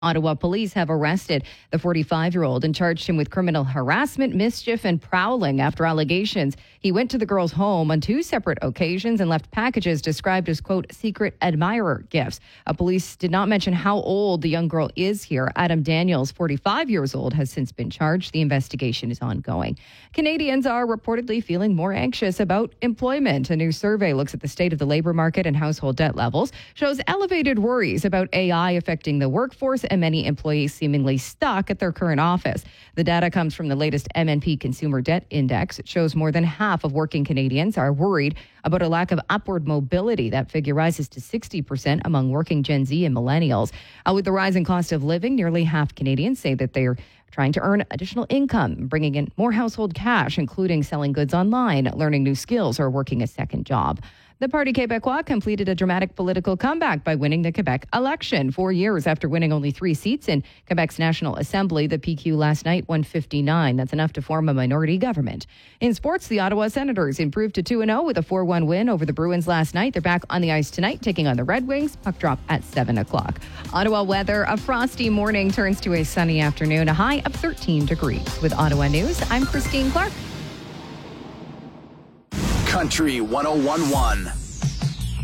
Ottawa police have arrested the 45-year-old and charged him with criminal harassment, mischief, and prowling after allegations he went to the girl's home on 2 separate occasions and left packages described as, quote, secret admirer gifts. Police did not mention how old the young girl is here. Adam Daniels, 45 years old, has since been charged. The investigation is ongoing. Canadians are reportedly feeling more anxious about employment. A new survey looks at the state of the labor market and household debt levels, shows elevated worries about AI affecting the workforce and many employees seemingly stuck at their current office. The data comes from the latest MNP Consumer Debt Index. It shows more than half of working Canadians are worried about a lack of upward mobility. That figure rises to 60% among working Gen Z and millennials. With the rising cost of living, nearly half Canadians say that they're trying to earn additional income, bringing in more household cash, including selling goods online, learning new skills, or working a second job. The Parti Québécois completed a dramatic political comeback by winning the Quebec election. 4 years after winning only 3 seats in Quebec's National Assembly, the PQ last night won 59. That's enough to form a minority government. In sports, the Ottawa Senators improved to 2-0 with a 4-1 win over the Bruins last night. They're back on the ice tonight, taking on the Red Wings. Puck drop at 7 o'clock. Ottawa weather, a frosty morning turns to a sunny afternoon, a high of 13 degrees. With Ottawa News, I'm Christine Clark. Country 101.1.